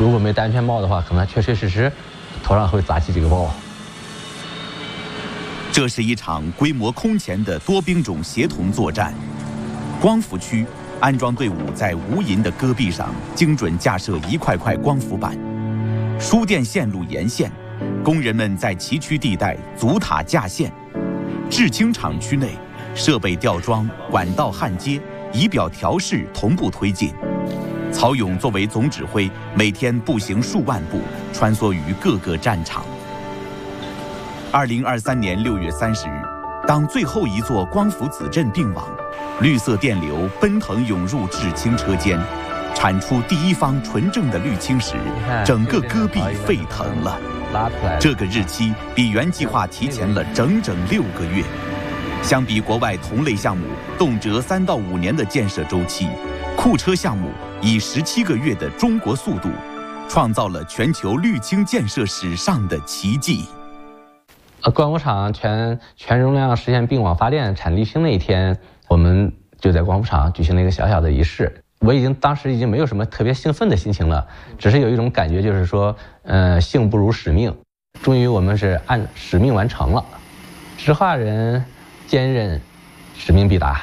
如果没戴安全帽的话，可能确确实实头上会砸起这个包。 这是一场规模空前的多兵种协同作战。光伏区安装队伍在无垠的戈壁上精准架设一块块光伏板，输电线路沿线，工人们在崎岖地带阻塔架线。制氢厂区内，设备吊装、管道焊接、仪表调试同步推进。曹勇作为总指挥，每天步行数万步，穿梭于各个战场。2023年6月30日，当最后一座光伏子镇并网，绿色电流奔腾涌入制氢车间，产出第一方纯正的氯氢时，整个戈壁沸腾了。这个日期比原计划提前了整整6个月。相比国外同类项目动辄3到5年的建设周期，库车项目以17个月的中国速度，创造了全球氯氢建设史上的奇迹。 光伏厂全容量实现并网发电产氯氢那一天，我们就在光伏厂举行了一个小小的仪式。当时已经没有什么特别兴奋的心情了，只是有一种感觉，就是说，幸不辱使命。终于我们是按使命完成了。石化人坚韧，使命必达。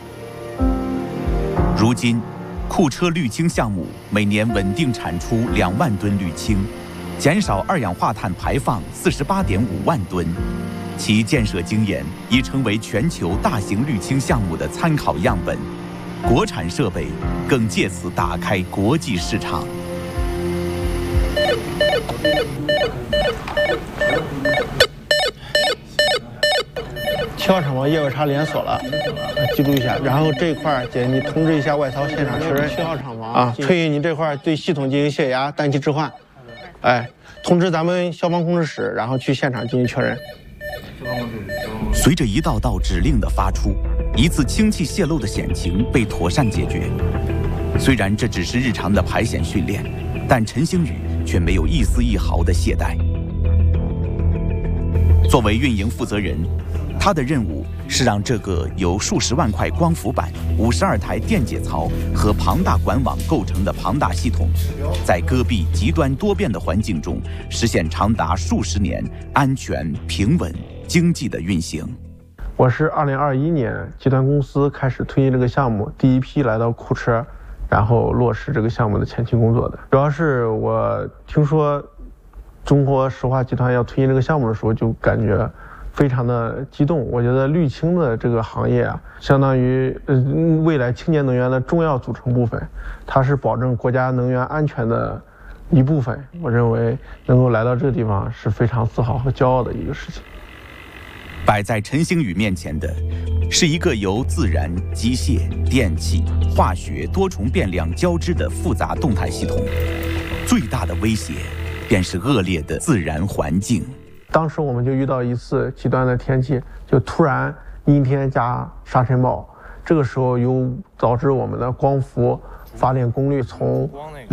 如今，库车氯氢项目每年稳定产出2万吨氯氢，减少二氧化碳排放48.5万吨。其建设经验已成为全球大型氯氢项目的参考样本。国产设备更借此打开国际市场。 7号厂房业外查连锁了，记录一下。然后这一块姐你通知一下外槽现场确认。7号厂房啊，推运你这块对系统进行泄压，单机置换。哎，通知咱们消防控制室，然后去现场进行确认。 随着一道道指令的发出，一次氢气泄漏的险情被妥善解决。虽然这只是日常的排险训练，但陈星宇却没有一丝一毫的懈怠。作为运营负责人，他的任务是让这个由数十万块光伏板、52台电解槽和庞大管网构成的庞大系统，在戈壁极端多变的环境中，实现长达数十年安全、平稳、经济的运行。 我是2021年集团公司开始推进这个项目，第一批来到库车，然后落实这个项目的前期工作的。主要是我听说中国石化集团要推进这个项目的时候，就感觉非常的激动。我觉得氯氢的这个行业啊，相当于未来清洁能源的重要组成部分，它是保证国家能源安全的一部分。我认为能够来到这个地方是非常自豪和骄傲的一个事情。 摆在陈星宇面前的是一个由自然、机械、电气、化学多重变量交织的复杂动态系统，最大的威胁便是恶劣的自然环境。 当时我们就遇到一次极端的天气，就突然阴天加沙尘暴，这个时候又导致我们的光伏发电功率从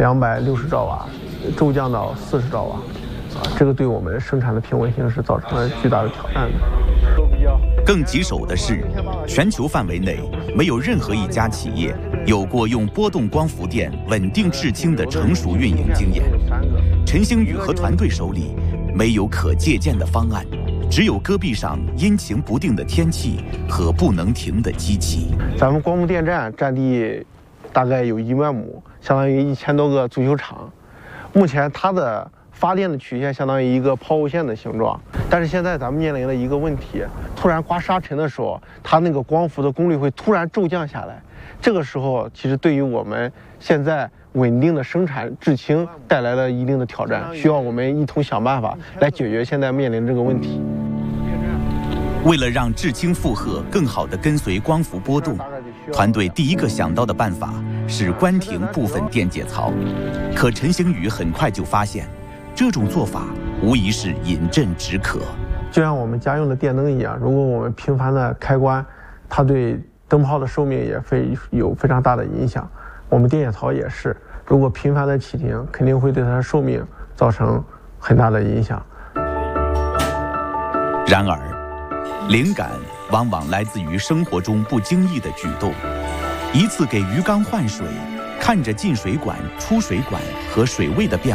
260兆瓦骤降到40兆瓦，这个对我们生产的平稳性是造成了巨大的挑战的。 更棘手的是，全球范围内没有任何一家企业有过用波动光伏电稳定制氢的成熟运营经验。陈星宇和团队手里没有可借鉴的方案，只有戈壁上阴晴不定的天气和不能停的机器。 咱们光伏电站占地大概有1万亩，相当于1000多个足球场。目前它的发电的曲线相当于一个抛物线的形状，但是现在咱们面临了一个问题，突然刮沙尘的时候，它那个光伏的功率会突然骤降下来。这个时候其实对于我们现在稳定的生产制氢带来了一定的挑战，需要我们一同想办法来解决现在面临这个问题。 为了让制氢负荷更好地跟随光伏波动，团队第一个想到的办法是关停部分电解槽。可陈星宇很快就发现，这种做法无疑是饮鸩止渴。 就像我们家用的电灯一样，如果我们频繁的开关，它对灯泡的寿命也有非常大的影响。我们电解槽也是，如果频繁的启停，肯定会对它的寿命造成很大的影响。 然而，灵感往往来自于生活中不经意的举动。一次给鱼缸换水，看着进水管、出水管和水位的变化。